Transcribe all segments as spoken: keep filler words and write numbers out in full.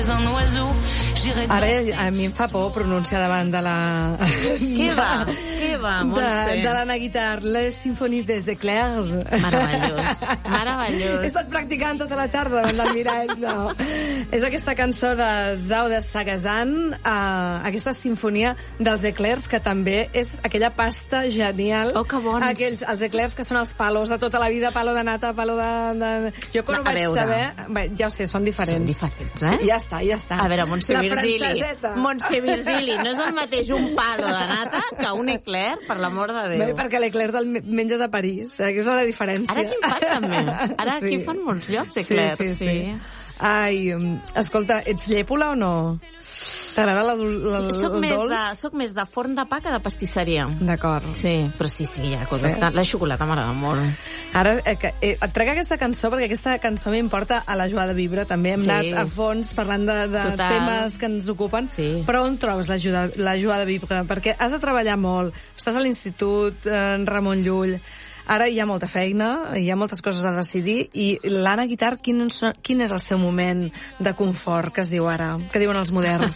Ara a mi em fa por pronunciar davant de la... Què va? Què va, Montse? De, de l'Anna Guitart, Les Symphonies des Éclairs. Meravellós, meravellós. He estat practicant tota la tarda davant del mirall, no. És aquesta cançó de Zao de Sagazan, uh, aquesta sinfonia dels eclairs, que també és aquella pasta genial. Oh, que bons. Aquells, els eclairs que són els palos de tota la vida, palo de nata, palo de... de... Jo quan ho vaig saber... Bé, ja ho sé, són diferents. Són diferents, eh? Sí, ja està, ja està. A veure, Montse Virgili, Montse Virgili, no és el mateix un palo de nata que un eclair, per l'amor de Déu. Bé, perquè l'eclair te'l menges a París, eh? Aquesta és la diferència. Ara aquí en fan també. Ara aquí sí. fan molts llocs eclairs. Sí, sí, sí. sí. Ai, escolta, ets llèpola o no? T'agrada la, la, la, soc el més dolç? De, soc més de forn de pa que de pastisseria. D'acord. Sí, però sí, sí, hi ha coses sí. que... La xocolata m'agrada molt. Ara, eh, eh, et trec aquesta cançó perquè aquesta cançó m'importa a la Joie de Vibre. També hem sí. anat a fons parlant de, de temes que ens ocupen. Sí. Però on trobes la, la Joie de Vibre? Perquè has de treballar molt. Estàs a l'institut, en Ramon Llull. Ara hi ha molta feina, hi ha moltes coses a decidir, i l'Anna Guitart, quin, quin és el seu moment de confort, que es diu ara, que diuen els moderns?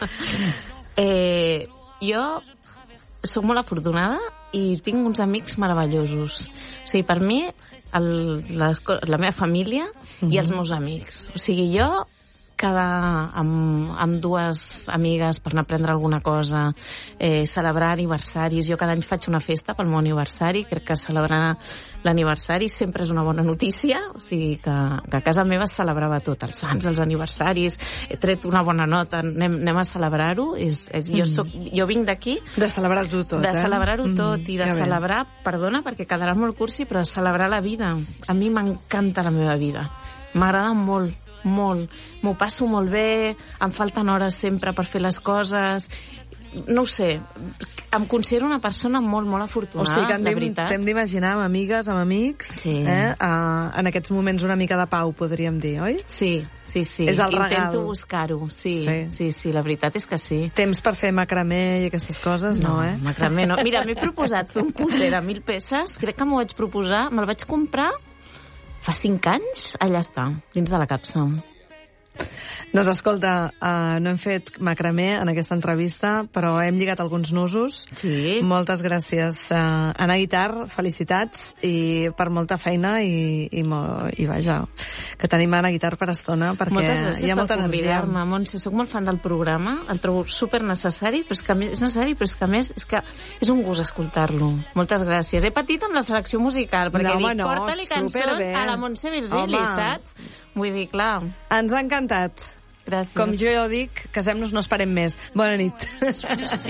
eh, jo soc molt afortunada i tinc uns amics meravellosos. O sigui, per mi, el, les, la meva família uh-huh. i els meus amics. O sigui, jo quedar amb, amb dues amigues per anar a prendre alguna cosa, eh, celebrar aniversaris. Jo cada any faig una festa pel meu aniversari, crec que celebrar l'aniversari sempre és una bona notícia, o sigui que, que a casa meva es celebrava tot, els sants, els aniversaris, he tret una bona nota, anem, anem a celebrar-ho. És, és, jo, soc, jo vinc d'aquí... De celebrar-ho tot, De eh? celebrar-ho mm, tot i de celebrar, bé. Perdona, perquè quedarà molt cursi, però de celebrar la vida. A mi m'encanta la meva vida. M'agrada molt, molt. M'ho passo molt bé, em falten hores sempre per fer les coses. No ho sé, em considero una persona molt, molt afortunada, o sigui que de veritat. T'hem d'imaginar amb amigues, amb amics, sí. eh? Uh, en aquests moments una mica de pau, podríem dir, oi? Sí, sí, sí. És el regal. Intento buscar-ho, sí, sí, sí, sí, la veritat és que sí. Temps per fer macramé i aquestes coses, no, no eh? Macramé no. Mira, m'he proposat fer un puzzle de mil peces, crec que m'ho vaig proposar, me'l vaig comprar fa cinc anys, allà està, dins de la capsa. Doncs escolta, uh, no hem fet macramé en aquesta entrevista, però hem lligat alguns nusos. Sí. Moltes gràcies. Uh, Anna Guitart, felicitats i per molta feina i, i, i vaja, que tenim Anna Guitart per estona, perquè moltes gràcies hi ha molta per convidar-me, Montse. Soc molt fan del programa, el trobo super necessari, però és que és necessari, però és que a més és que és un gust escoltar-lo. Moltes gràcies. He patit amb la selecció musical, perquè no, dic, no, porta-li cançons a la Montse Virgili, home. Saps? Vull dir, clar. Ens ha encantat. Gràcies. Com jo ja ho dic, casem-nos, no esperem més. Bona nit.